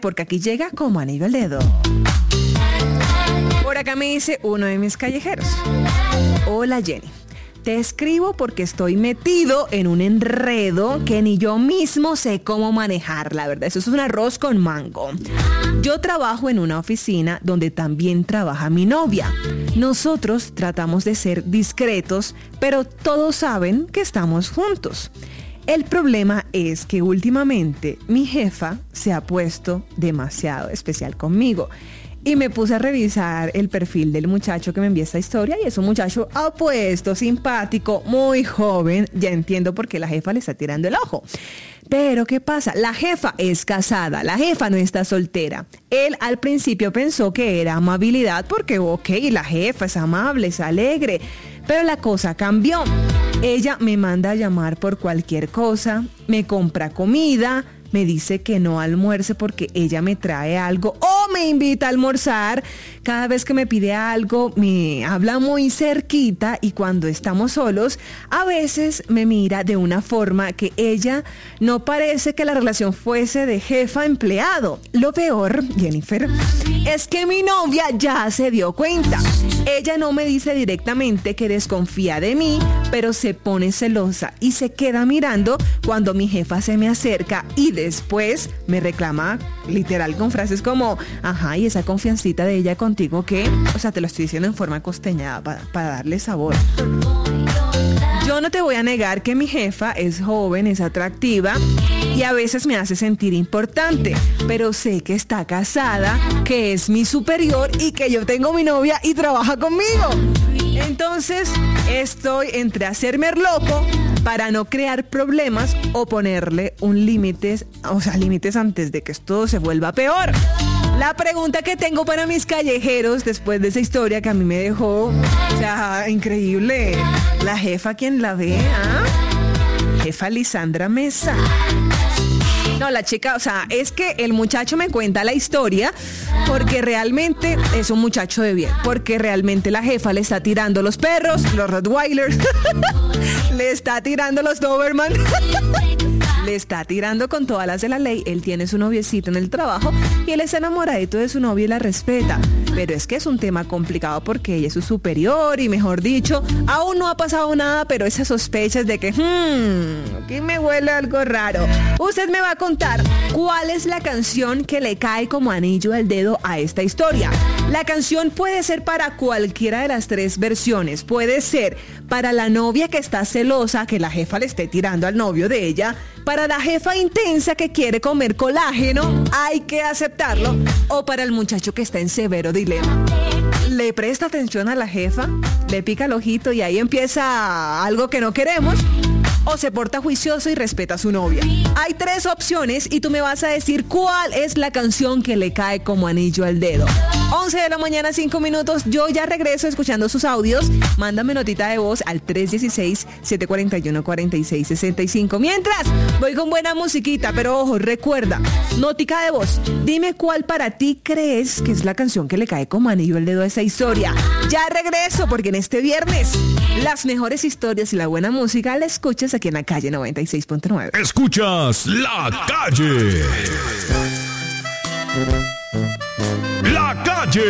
porque aquí llega como anillo al dedo. Por acá me dice uno de mis callejeros: hola Jenny, te escribo porque estoy metido en un enredo que ni yo mismo sé cómo manejar, la verdad. Eso es un arroz con mango. Yo trabajo en una oficina donde también trabaja mi novia. Nosotros tratamos de ser discretos, pero todos saben que estamos juntos. El problema es que últimamente mi jefa se ha puesto demasiado especial conmigo. Y me puse a revisar el perfil del muchacho que me envía esta historia y es un muchacho apuesto, simpático, muy joven. Ya entiendo por qué la jefa le está tirando el ojo. Pero ¿qué pasa? La jefa es casada, la jefa no está soltera. Él al principio pensó que era amabilidad porque, la jefa es amable, es alegre. Pero la cosa cambió. Ella me manda a llamar por cualquier cosa, me compra comida, me dice que no almuerce porque ella me trae algo o me invita a almorzar. Cada vez que me pide algo me habla muy cerquita y cuando estamos solos a veces me mira de una forma que ella no parece que la relación fuese de jefa a empleado. Lo peor, Jennifer, es que mi novia ya se dio cuenta. Ella no me dice directamente que desconfía de mí, pero se pone celosa y se queda mirando cuando mi jefa se me acerca y después me reclama literal con frases como: ajá, y esa confiancita de ella contigo, ¿qué? O sea, te lo estoy diciendo en forma costeñada para darle sabor. Yo no te voy a negar que mi jefa es joven, es atractiva y a veces me hace sentir importante, pero sé que está casada, que es mi superior y que yo tengo mi novia y trabaja conmigo. Entonces estoy entre hacerme el loco para no crear problemas o ponerle límites antes de que esto se vuelva peor. La pregunta que tengo para mis callejeros después de esa historia que a mí me dejó, o sea, increíble. La jefa, ¿quién la ve? ¿Ah? Jefa Lisandra Mesa. No, la chica, o sea, es que el muchacho me cuenta la historia porque realmente es un muchacho de bien, porque realmente la jefa le está tirando los perros, los Rottweilers, le está tirando los Doberman, le está tirando con todas las de la ley. Él tiene su noviecito en el trabajo y él está enamoradito de su novia y la respeta. Pero es que es un tema complicado porque ella es su superior y, mejor dicho, aún no ha pasado nada, pero esas sospechas de que aquí me huele algo raro. Usted me va a contar cuál es la canción que le cae como anillo al dedo a esta historia. La canción puede ser para cualquiera de las tres versiones. Puede ser para la novia que está celosa, que la jefa le esté tirando al novio de ella. Para la jefa intensa que quiere comer colágeno, hay que aceptarlo. O para el muchacho que está en severo dilema. Le presta atención a la jefa, le pica el ojito y ahí empieza algo que no queremos. O se porta juicioso y respeta a su novia. Hay tres opciones y tú me vas a decir cuál es la canción que le cae como anillo al dedo. 11 de la mañana, 5 minutos. Yo ya regreso escuchando sus audios. Mándame notita de voz al 316-741-4665. Mientras, voy con buena musiquita, pero ojo, recuerda, notica de voz. Dime cuál para ti crees que es la canción que le cae como anillo al dedo a esa historia. Ya regreso porque en este viernes las mejores historias y la buena música la escuchas aquí en la calle 96.9. Escuchas La Calle. La Calle.